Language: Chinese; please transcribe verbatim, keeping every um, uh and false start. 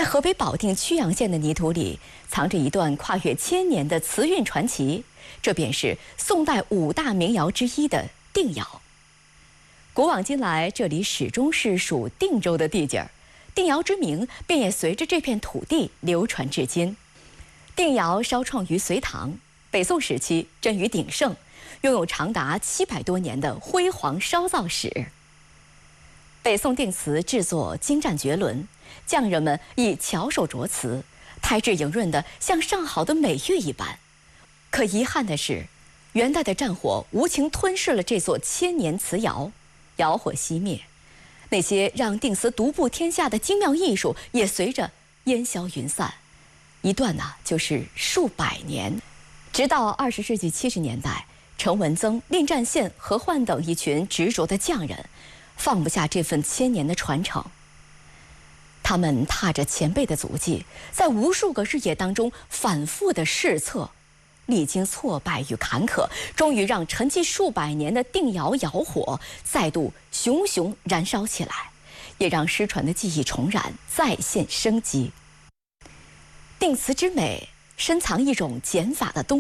河北保定曲阳县的泥土里，藏着一段跨越千年的瓷韵传奇，这便是宋代五大名窑之一的定窑。古往今来，这里始终是属定州的地界儿，定窑之名便也随着这片土地流传至今。定窑烧创于隋唐，北宋时期臻于鼎盛，拥有长达七百多年的辉煌烧造史。北宋定瓷制作精湛绝伦，匠人们以巧手琢瓷，胎质莹润的像上好的美玉一般。可遗憾的是，元代的战火无情吞噬了这座千年瓷窑，窑火熄灭，那些让定瓷独步天下的精妙艺术也随着烟消云散，一断呢、啊、就是数百年。直到二十世纪七十年代，程文曾、令占宪、何焕等一群执着的匠人，放不下这份千年的传承。他们踏着前辈的足迹，在无数个日夜当中反复的试测，历经挫败与坎坷，终于让沉寂数百年的定窑窑火再度熊熊燃烧起来，也让失传的技艺重燃，再现生机。定瓷之美深藏一种减法的东